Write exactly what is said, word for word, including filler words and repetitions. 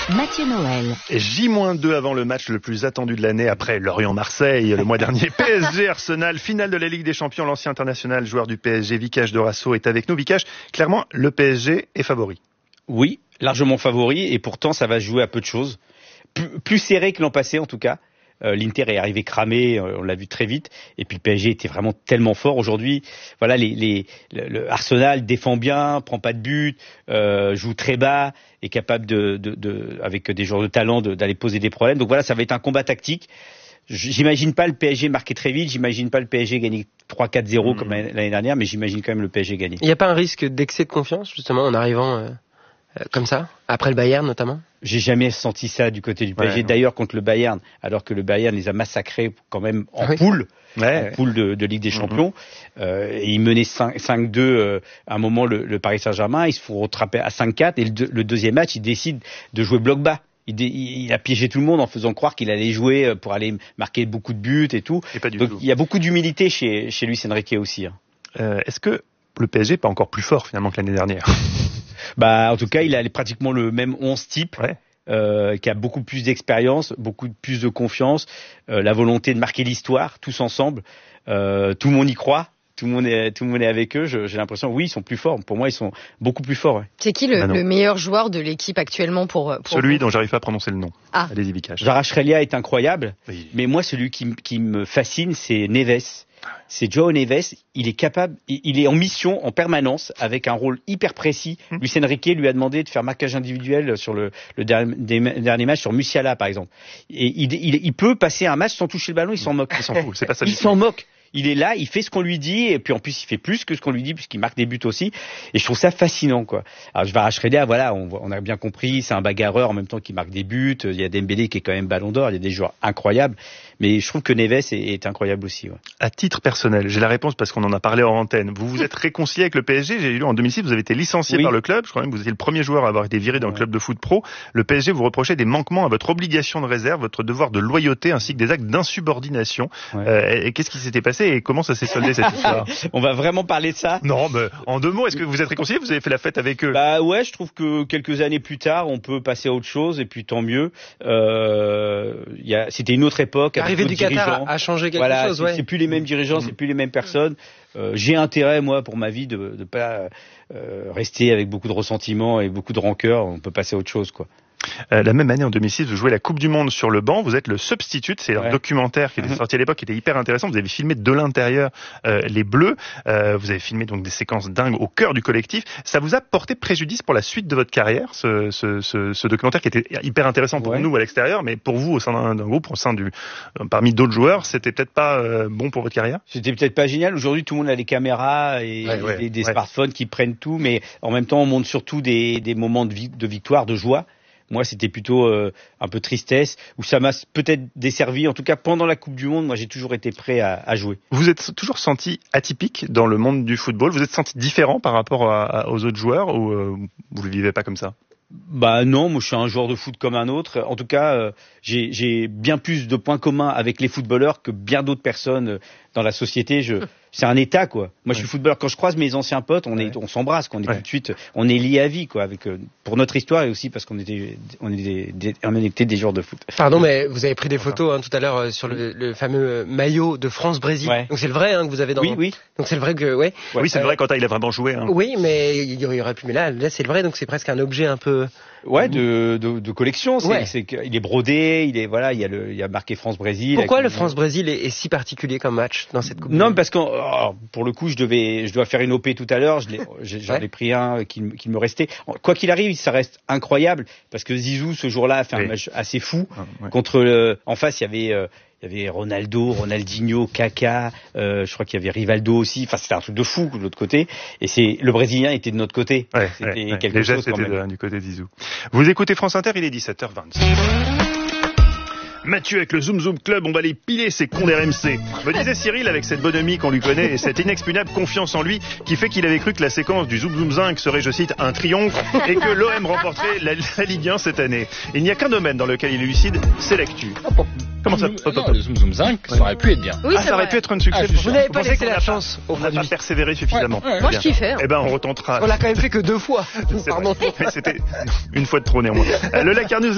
Mathieu Noël. J deux avant le match le plus attendu de l'année après Lorient-Marseille le mois dernier. P S G Arsenal, finale de la Ligue des Champions. L'ancien international, joueur du P S G, Vikash Dorasso, est avec nous. Vikash, clairement, le P S G est favori. Oui, largement favori, et pourtant ça va se jouer à peu de choses. Plus, plus serré que l'an passé en tout cas. Euh, L'Inter est arrivé cramé, euh, on l'a vu très vite, et puis le P S G était vraiment tellement fort aujourd'hui. Voilà, les, les, le, le Arsenal défend bien, prend pas de but, euh, joue très bas, est capable de, de, de avec des joueurs de talent de, d'aller poser des problèmes. Donc voilà, ça va être un combat tactique. J'imagine pas le P S G marquer très vite, j'imagine pas le P S G gagner trois quatre zéro mmh. comme l'année dernière, mais j'imagine quand même le P S G gagner. Il n'y a pas un risque d'excès de confiance justement en arrivant euh, euh, comme ça, après le Bayern notamment? J'ai jamais senti ça du côté du P S G. Ouais, d'ailleurs, contre le Bayern, alors que le Bayern les a massacrés quand même en oui. poule, ouais. en poule de, de Ligue des Champions. Mm-hmm. Euh, et ils menaient cinq deux euh, à un moment le, le Paris Saint-Germain. Ils se font rattraper à cinq quatre. Et le, le deuxième match, ils décident de jouer bloc bas. Il, dé, il a piégé tout le monde en faisant croire qu'il allait jouer pour aller marquer beaucoup de buts et tout. Et pas du Donc tout. Il y a beaucoup d'humilité chez, chez Luis Enrique aussi. Hein. Euh, est-ce que le P S G n'est pas encore plus fort finalement que l'année dernière? Bah, en tout cas, il a pratiquement le même onze type. Ouais. Euh, qui a beaucoup plus d'expérience, beaucoup plus de confiance, euh, la volonté de marquer l'histoire, tous ensemble. Euh, tout le monde y croit, tout le monde est, tout le monde est avec eux. Je, j'ai l'impression, oui, ils sont plus forts. Pour moi, ils sont beaucoup plus forts. Ouais. C'est qui le, bah le meilleur joueur de l'équipe actuellement pour, pour Celui vous? dont j'arrive pas à prononcer le nom. Ah. Allez-y, Vikash. Kvaratskhelia est incroyable, oui. mais moi, celui qui, qui me fascine, c'est Neves. C'est João Neves, il est capable, il est en mission en permanence avec un rôle hyper précis. Mmh. Luis Enrique lui a demandé de faire marquage individuel sur le, le dernier, dernier match sur Musiala par exemple. Et il, il, il peut passer un match sans toucher le ballon, il s'en moque. Il s'en fout, c'est pas ça. Il s'en moque. Il est là, il fait ce qu'on lui dit, et puis en plus il fait plus que ce qu'on lui dit puisqu'il marque des buts aussi. Et je trouve ça fascinant, quoi. Alors Kvaratskhelia, voilà, on, on a bien compris, c'est un bagarreur en même temps qu'il marque des buts. Il y a Dembélé qui est quand même Ballon d'Or, il y a des joueurs incroyables. Mais je trouve que Neves est, est incroyable aussi. Ouais. À titre personnel, j'ai la réponse parce qu'on en a parlé en antenne. Vous vous êtes réconcilié avec le P S G. J'ai lu en deux mille six, vous avez été licencié oui. par le club. Je crois même que vous étiez le premier joueur à avoir été viré d'un ouais. club de foot pro. Le P S G vous reprochait des manquements à votre obligation de réserve, votre devoir de loyauté ainsi que des actes d'insubordination. Ouais. Euh, et qu'est-ce qui s'était passé et comment ça s'est soldé cette histoire? On va vraiment parler de ça? Non, mais en deux mots, est-ce que vous êtes réconcilié? Vous avez fait la fête avec eux? Bah ouais, je trouve que quelques années plus tard, on peut passer à autre chose et puis tant mieux. Euh, y a, c'était une autre époque. L'arrivée du Qatar a changé quelque voilà, chose. C'est, ouais. c'est plus les mêmes dirigeants, mmh. c'est plus les mêmes personnes. Euh, j'ai intérêt, moi, pour ma vie, de ne pas euh, rester avec beaucoup de ressentiment et beaucoup de rancœur. On peut passer à autre chose, quoi. Euh, la même année, en deux mille six, vous jouez la Coupe du Monde sur le banc. Vous êtes le substitute. C'est ouais. un documentaire qui était sorti à l'époque, qui était hyper intéressant. Vous avez filmé de l'intérieur euh, les Bleus. Euh, vous avez filmé donc des séquences dingues au cœur du collectif. Ça vous a porté préjudice pour la suite de votre carrière, ce, ce, ce, ce documentaire qui était hyper intéressant pour ouais. nous à l'extérieur, mais pour vous au sein d'un, d'un groupe, au sein du, euh, parmi d'autres joueurs, c'était peut-être pas euh, bon pour votre carrière? C'était peut-être pas génial. Aujourd'hui, tout le monde a des caméras et ouais, ouais, des, des ouais. smartphones qui prennent tout, mais en même temps, on montre surtout des, des moments de, vi- de victoire, de joie. Moi, c'était plutôt euh, un peu tristesse, où ça m'a peut-être desservi. En tout cas, pendant la Coupe du Monde, moi, j'ai toujours été prêt à, à jouer. Vous êtes toujours senti atypique dans le monde du football? Vous êtes senti différent par rapport à, à, aux autres joueurs ou euh, vous le vivez pas comme ça? Bah non, moi je suis un joueur de foot comme un autre. En tout cas, euh, j'ai, j'ai bien plus de points communs avec les footballeurs que bien d'autres personnes dans la société. Je, c'est un état, quoi. Moi, ouais. je suis footballeur. Quand je croise mes anciens potes, on est, ouais. on s'embrasse, qu'on est ouais. tout de suite, on est lié à vie, quoi, avec euh, pour notre histoire et aussi parce qu'on était, on était, des, on était des joueurs de foot. Pardon, mais vous avez pris des photos hein, tout à l'heure euh, sur le, le fameux maillot de France-Brésil. Ouais. Donc c'est le vrai hein, que vous avez dans. Oui, oui. Donc c'est le vrai que, ouais. ouais oui, c'est euh, vrai quand il a vraiment joué. Hein. Oui, mais il y aurait plus. Mais là, là, c'est le vrai. Donc c'est presque un objet un peu. Ouais, de, de, de collection. C'est, ouais. c'est qu'il est brodé, il est voilà, il y a le, il y a marqué France-Brésil. Pourquoi le France-Brésil est, est si particulier comme match dans cette Coupe? Non, parce que oh, pour le coup, je devais, je dois faire une O P tout à l'heure. Je l'ai, j'en ouais. ai pris un qui, qui me restait. Quoi qu'il arrive, ça reste incroyable parce que Zizou ce jour-là a fait oui. un match assez fou ouais. contre. Le, en face, il y avait. Euh, Il y avait Ronaldo, Ronaldinho, Kaka, euh, je crois qu'il y avait Rivaldo aussi. Enfin, c'était un truc de fou de l'autre côté. Et c'est le Brésilien était de notre côté. Ouais, c'était ouais, quelque les chose gestes quand étaient même. De, du côté de Zizou. Vous écoutez France Inter, il est dix-sept heures vingt. Mathieu avec le Zoom Zoom Club, on va les piler ces cons d'R M C. Me disait Cyril avec cette bonhomie qu'on lui connaît et cette inexpugnable confiance en lui qui fait qu'il avait cru que la séquence du Zoom Zoom Zinc serait, je cite, un triomphe et que l'O M remporterait la, la Ligue un cette année. Il n'y a qu'un domaine dans lequel il est lucide, c'est l'actu. Comment ça non, non, le Zoom Zoom Zinc, ça aurait pu être bien. Oui, ah, ça aurait vrai. pu être un succès. Ah, vous n'avez pas laissé la chance. On n'a pas persévéré suffisamment. Ouais, ouais. Moi, je kiffais. Hein. Eh ben, on retentera. On l'a quand même fait que deux fois. Pardon. Mais c'était une fois de trop néanmoins. Le Lac Arnews